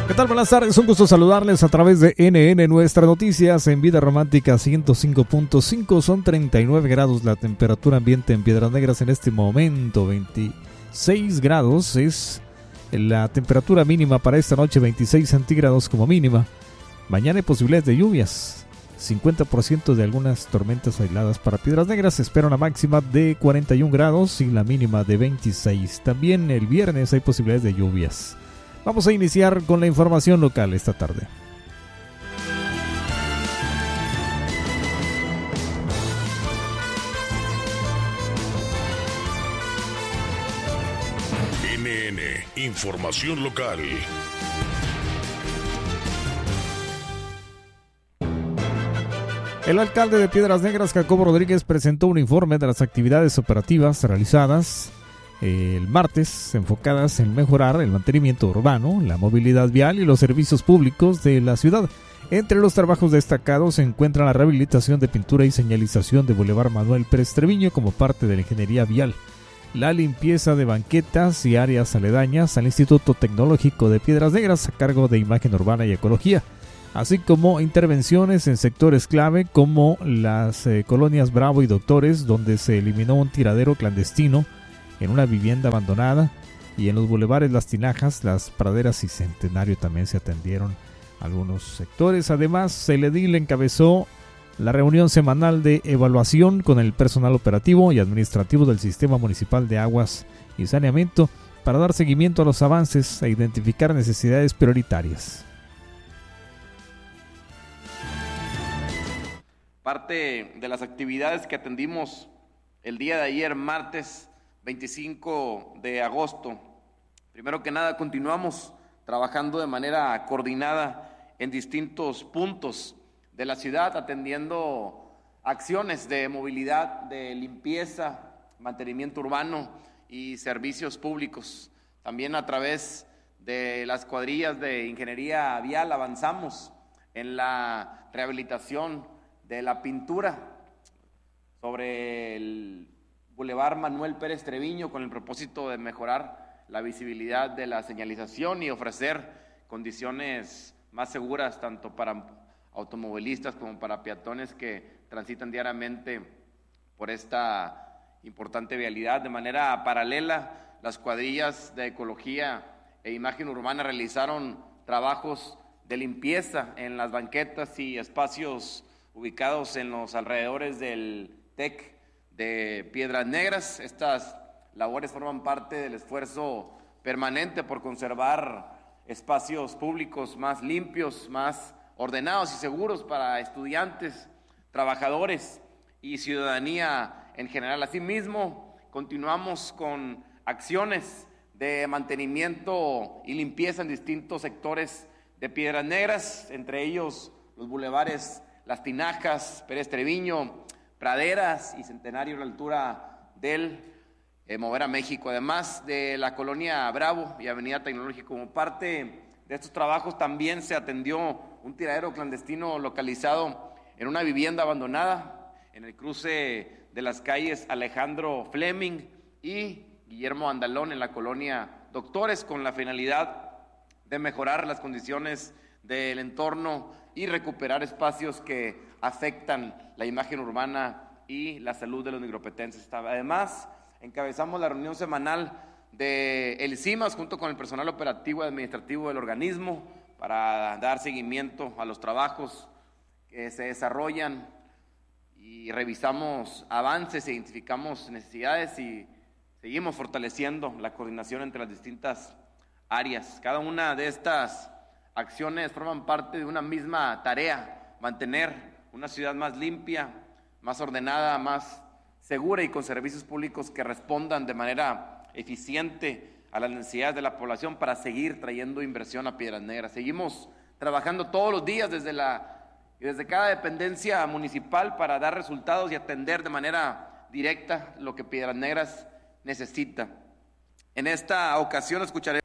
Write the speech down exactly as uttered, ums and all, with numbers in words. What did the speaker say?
¿Qué tal? Buenas tardes, un gusto saludarles a través de N N Nuestras Noticias en Vida Romántica ciento cinco punto cinco. Son treinta y nueve grados la temperatura ambiente en Piedras Negras en este momento. veintiséis grados es la temperatura mínima para esta noche, veintiséis centígrados como mínima. Mañana hay posibilidades de lluvias, cincuenta por ciento de algunas tormentas aisladas para Piedras Negras. Se espera una máxima de cuarenta y un grados y la mínima de veintiséis. También el viernes hay posibilidades de lluvias. Vamos a iniciar con la información local esta tarde. N N, información local. El alcalde de Piedras Negras, Jacobo Rodríguez, presentó un informe de las actividades operativas realizadas el martes, enfocadas en mejorar el mantenimiento urbano, la movilidad vial y los servicios públicos de la ciudad. Entre los trabajos destacados se encuentra la rehabilitación de pintura y señalización de Boulevard Manuel Pérez Treviño como parte de la ingeniería vial, la limpieza de banquetas y áreas aledañas al Instituto Tecnológico de Piedras Negras a cargo de Imagen Urbana y Ecología, así como intervenciones en sectores clave como las eh, colonias Bravo y Doctores, donde se eliminó un tiradero clandestino en una vivienda abandonada, y en los bulevares Las Tinajas, Las Praderas y Centenario también se atendieron algunos sectores. Además, el edil encabezó la reunión semanal de evaluación con el personal operativo y administrativo del Sistema Municipal de Aguas y Saneamiento para dar seguimiento a los avances e identificar necesidades prioritarias. Parte de las actividades que atendimos el día de ayer, martes veinticinco de agosto. Primero que nada, continuamos trabajando de manera coordinada en distintos puntos de la ciudad, atendiendo acciones de movilidad, de limpieza, mantenimiento urbano y servicios públicos. También a través de las cuadrillas de ingeniería vial avanzamos en la rehabilitación de la pintura sobre el Boulevard Manuel Pérez Treviño con el propósito de mejorar la visibilidad de la señalización y ofrecer condiciones más seguras tanto para automovilistas como para peatones que transitan diariamente por esta importante vialidad. De manera paralela, las cuadrillas de ecología e imagen urbana realizaron trabajos de limpieza en las banquetas y espacios ubicados en los alrededores del TEC de Piedras Negras. Estas labores forman parte del esfuerzo permanente por conservar espacios públicos más limpios, más ordenados y seguros para estudiantes, trabajadores y ciudadanía en general. Asimismo, continuamos con acciones de mantenimiento y limpieza en distintos sectores de Piedras Negras, entre ellos los bulevares Las Tinajas, Pérez Treviño, Praderas y Centenario a la altura del eh, Mover a México, además de la colonia Bravo y Avenida Tecnológica. Como parte de estos trabajos también se atendió un tiradero clandestino localizado en una vivienda abandonada en el cruce de las calles Alejandro Fleming y Guillermo Andalón en la colonia Doctores, con la finalidad de mejorar las condiciones del entorno y recuperar espacios que afectan la imagen urbana y la salud de los negropetenses. Además, encabezamos la reunión semanal de el CIMAS junto con el personal operativo y administrativo del organismo para dar seguimiento a los trabajos que se desarrollan y revisamos avances, identificamos necesidades y seguimos fortaleciendo la coordinación entre las distintas áreas. Cada una de estas acciones forman parte de una misma tarea: mantener una ciudad más limpia, más ordenada, más segura y con servicios públicos que respondan de manera eficiente a las necesidades de la población para seguir trayendo inversión a Piedras Negras. Seguimos trabajando todos los días desde, la, desde cada dependencia municipal para dar resultados y atender de manera directa lo que Piedras Negras necesita. En esta ocasión escucharemos